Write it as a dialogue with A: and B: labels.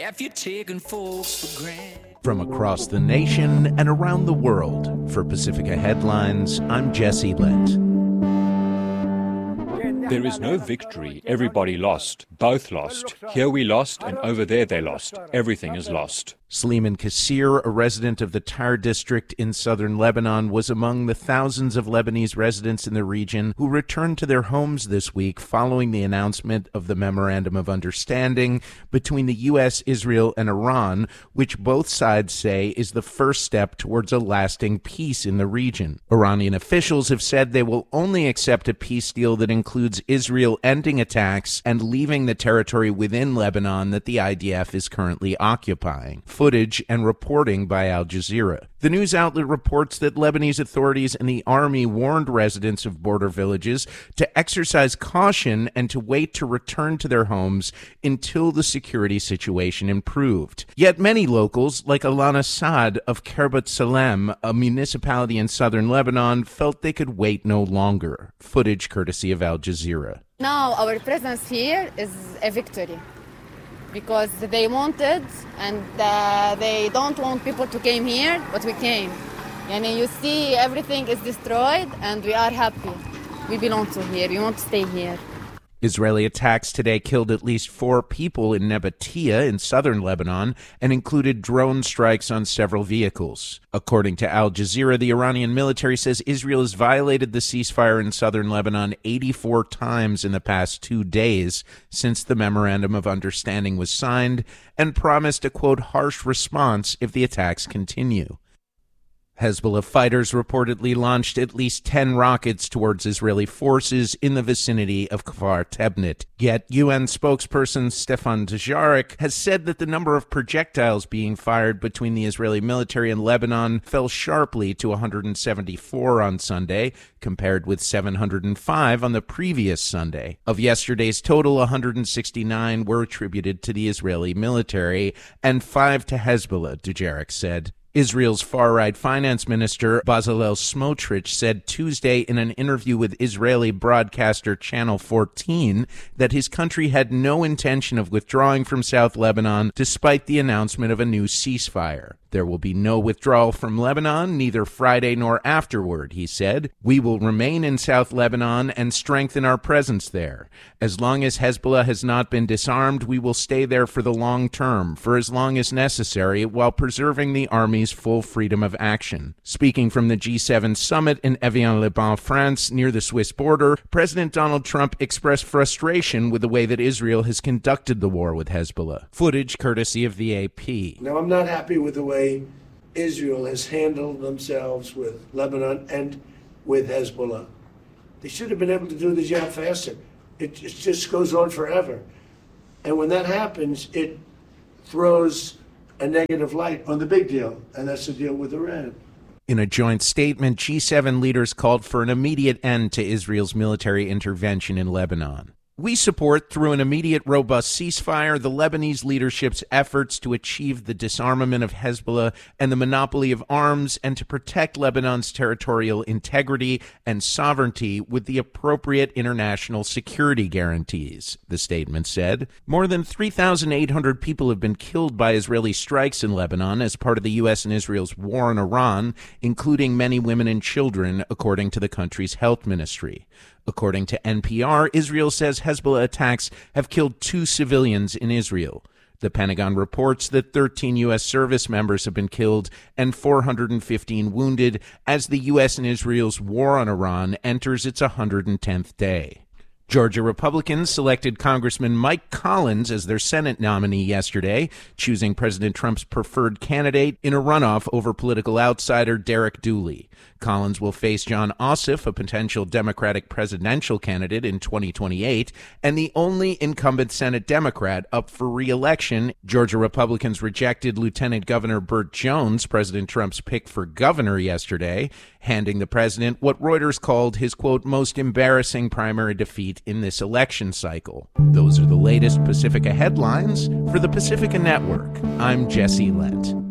A: if you're taking folks for granted.
B: From across the nation and around the world, for Pacifica Headlines, I'm Jesse Lent.
C: There is no victory. Everybody lost. Both lost. Here we lost, and over there they lost. Everything is lost.
B: Sleiman Kassir, a resident of the Tyre district in southern Lebanon, was among the thousands of Lebanese residents in the region who returned to their homes this week following the announcement of the Memorandum of Understanding between the U.S., Israel, and Iran, which both sides say is the first step towards a lasting peace in the region. Iranian officials have said they will only accept a peace deal that includes Israel ending attacks and leaving the territory within Lebanon that the IDF is currently occupying. Footage and reporting by Al Jazeera. The news outlet reports that Lebanese authorities and the army warned residents of border villages to exercise caution and to wait to return to their homes until the security situation improved. Yet many locals, like Alana Saad of Kerbat Salem, a municipality in southern Lebanon, felt they could wait no longer. Footage courtesy of Al Jazeera.
D: Now our presence here is a victory, because they wanted and they don't want people to come here, but we came. And you see everything is destroyed and we are happy. We belong to here. We want to stay here.
B: Israeli attacks today killed at least 4 people in Nebatia in southern Lebanon and included drone strikes on several vehicles. According to Al Jazeera, the Iranian military says Israel has violated the ceasefire in southern Lebanon 84 times in the past 2 days since the Memorandum of Understanding was signed and promised a, quote, harsh response if the attacks continue. Hezbollah fighters reportedly launched at least 10 rockets towards Israeli forces in the vicinity of Kfar Tebnit. Yet UN spokesperson Stefan Dujarric has said that the number of projectiles being fired between the Israeli military and Lebanon fell sharply to 174 on Sunday, compared with 705 on the previous Sunday. Of yesterday's total, 169 were attributed to the Israeli military and 5 to Hezbollah, Dujarric said. Israel's far-right finance minister Bezalel Smotrich said Tuesday in an interview with Israeli broadcaster Channel 14 that his country had no intention of withdrawing from South Lebanon despite the announcement of a new ceasefire. There will be no withdrawal from Lebanon, neither Friday nor afterward, he said. We will remain in South Lebanon and strengthen our presence there. As long as Hezbollah has not been disarmed, we will stay there for the long term, for as long as necessary, while preserving the army's full freedom of action. Speaking from the G7 summit in Evian-les-Bains, France, near the Swiss border, President Donald Trump expressed frustration with the way that Israel has conducted the war with Hezbollah. Footage courtesy of the AP.
E: Now, I'm not happy with the way Israel has handled themselves with Lebanon and with Hezbollah. They should have been able to do the job faster. It just goes on forever. And when that happens, it throws a negative light on the big deal, and that's the deal with Iran.
B: In a joint statement, G7 leaders called for an immediate end to Israel's military intervention in Lebanon. We support, through an immediate, robust ceasefire, the Lebanese leadership's efforts to achieve the disarmament of Hezbollah and the monopoly of arms and to protect Lebanon's territorial integrity and sovereignty with the appropriate international security guarantees, the statement said. More than 3,800 people have been killed by Israeli strikes in Lebanon as part of the U.S. and Israel's war on Iran, including many women and children, according to the country's health ministry. According to NPR, Israel says Hezbollah attacks have killed 2 civilians in Israel. The Pentagon reports that 13 U.S. service members have been killed and 415 wounded as the U.S. and Israel's war on Iran enters its 110th day. Georgia Republicans selected Congressman Mike Collins as their Senate nominee yesterday, choosing President Trump's preferred candidate in a runoff over political outsider Derek Dooley. Collins will face John Ossoff, a potential Democratic presidential candidate in 2028, and the only incumbent Senate Democrat up for re-election. Georgia Republicans rejected Lieutenant Governor Burt Jones, President Trump's pick for governor, yesterday, handing the president what Reuters called his, quote, most embarrassing primary defeat in this election cycle. Those are the latest Pacifica headlines for the Pacifica Network. I'm Jesse Lent.